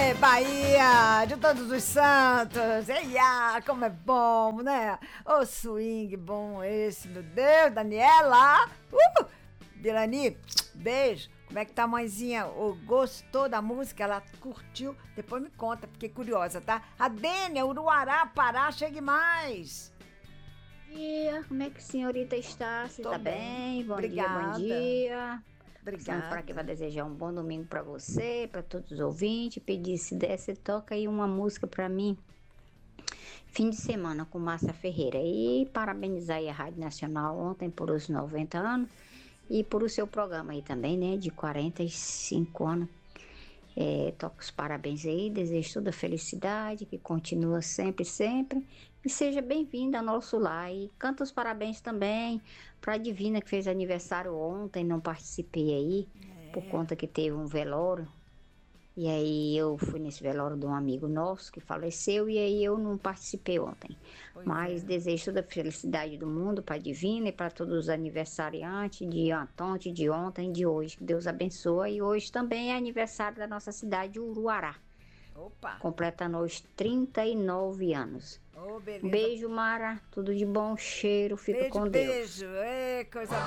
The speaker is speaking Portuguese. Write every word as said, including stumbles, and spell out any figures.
Ei, Bahia, de Todos os Santos. Eia, como é bom, né? Ô, swing bom esse, meu Deus, Daniela. Uh! Birani, beijo. Como é que tá a mãezinha? Oh, gostou da música? Ela curtiu? Depois me conta, fiquei curiosa, tá? A Dênia, Uruará, Pará, chegue mais. Bom dia, como é que a senhorita está? Você Tô está bem. bem? Bom dia, bom Obrigada. dia. Passando por aqui para Obrigada. desejar um bom domingo para você, para todos os ouvintes. Pedir se der, você toca aí uma música para mim. Fim de semana com Márcia Ferreira. E parabenizar aí a Rádio Nacional ontem por os noventa anos e por o seu programa aí também, né? De quarenta e cinco anos. É, toco os parabéns aí, desejo toda felicidade, que continua sempre, sempre. E seja bem-vinda ao nosso lar. E canta os parabéns também para a Divina, que fez aniversário ontem, não participei aí, por É, conta que teve um velório. E aí eu fui nesse velório de um amigo nosso que faleceu, e aí eu não participei ontem. pois Mas é. desejo toda a felicidade do mundo para a Divina e para todos os aniversariantes de ontem, de ontem, de hoje. Que Deus abençoe. E hoje também é aniversário da nossa cidade, Uruará, Opa. completando os trinta e nove anos. Ô, Um beleza. beijo, Mara. Tudo de bom, cheiro. Fica Beijo, com Deus. beijo. Ê, coisa